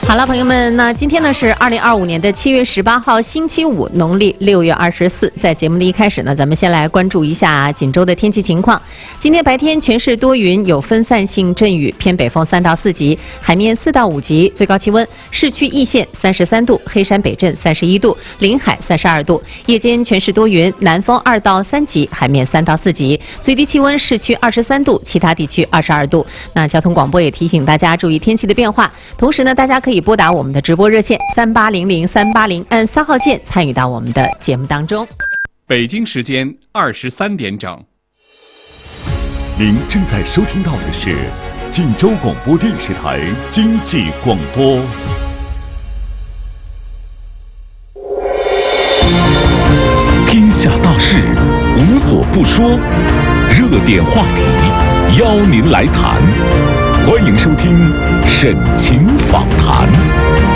好了，朋友们，那今天呢是2025年的7月18号，星期五，农历6月24。在节目的一开始呢，咱们先来关注一下锦州的天气情况。今天白天全市多云，有分散性阵雨，偏北风3到4级，海面4到5级，最高气温市区易县33度，黑山北镇31度，临海32度。夜间全市多云，南风2到3级，海面3到4级，最低气温市区23度，其他地区22度。那交通广播也提醒大家注意天气的变化，同时呢，大家可以拨打我们的直播热线3800-380，按3号键参与到我们的节目当中。 北京时间23点整。 您正在收听到的是锦州广播电视台经济广播。天下大事无所不说，热点话题邀您来谈。欢迎收听沈晴访。